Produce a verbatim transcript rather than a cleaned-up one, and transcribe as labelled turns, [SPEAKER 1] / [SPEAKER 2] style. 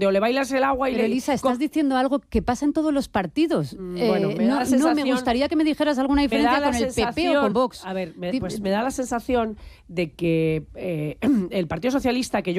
[SPEAKER 1] donde o le bailas el agua y
[SPEAKER 2] Pero
[SPEAKER 1] le...
[SPEAKER 2] Elisa, estás
[SPEAKER 1] con...
[SPEAKER 2] diciendo algo que pasa en todos los partidos.
[SPEAKER 1] Mm,
[SPEAKER 2] eh,
[SPEAKER 1] bueno, me da
[SPEAKER 2] no,
[SPEAKER 1] la sensación...
[SPEAKER 2] no, me gustaría que me dijeras alguna diferencia con el P P o con Vox.
[SPEAKER 1] A ver, me, pues me da la sensación de que eh, el Partido Socialista, que yo